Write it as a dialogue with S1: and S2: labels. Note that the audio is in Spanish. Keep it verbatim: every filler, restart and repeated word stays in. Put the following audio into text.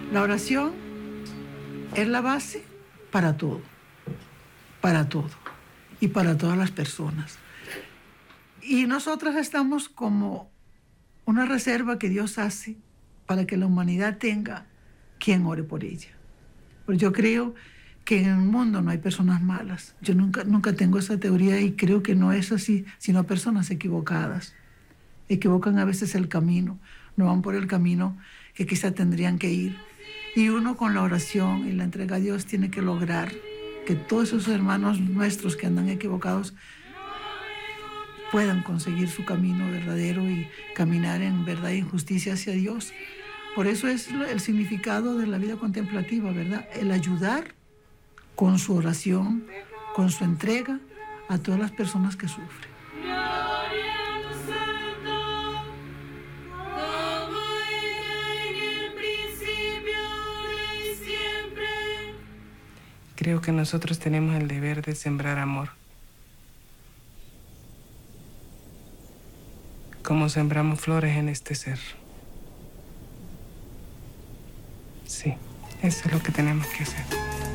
S1: La oración es la base para todo, para todo y para todas las personas. Y nosotros estamos como una reserva que Dios hace para que la humanidad tenga quien ore por ella. Porque yo creo que en el mundo no hay personas malas. Yo nunca, nunca tengo esa teoría y creo que no es así, sino personas equivocadas. Equivocan a veces el camino, no van por el camino que quizá tendrían que ir. Y uno con la oración y la entrega a Dios tiene que lograr que todos esos hermanos nuestros que andan equivocados puedan conseguir su camino verdadero y caminar en verdad y en justicia hacia Dios. Por eso es el significado de la vida contemplativa, ¿verdad? El ayudar con su oración, con su entrega a todas las personas que sufren.
S2: Creo que nosotros tenemos el deber de sembrar amor. Como sembramos flores en este ser. Sí, eso es lo que tenemos que hacer.